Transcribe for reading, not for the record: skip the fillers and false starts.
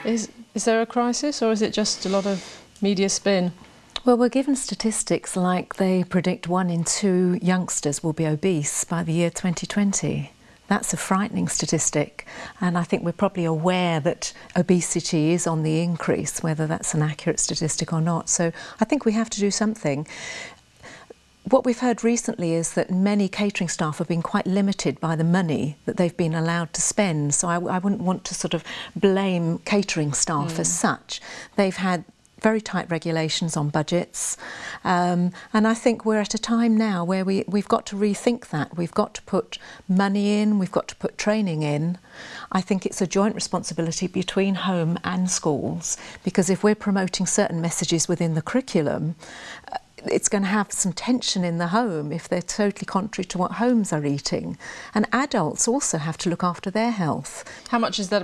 Is there a crisis, or is it just a lot of media spin? Well, we're given statistics like they predict 1 in 2 youngsters will be obese by the year 2020. That's a frightening statistic, and I think we're probably aware that obesity is on the increase, whether that's an accurate statistic or not. So I think we have to do something. What we've heard recently is that many catering staff have been quite limited by the money that they've been allowed to spend. So I wouldn't want to sort of blame catering staff as such. They've had very tight regulations on budgets, and I think we're at a time now where we've got to rethink that. We've got to put money in, we've got to put training in. I think it's a joint responsibility between home and schools, because if we're promoting certain messages within the curriculum, it's going to have some tension in the home if they're totally contrary to what homes are eating. And adults also have to look after their health. How much is that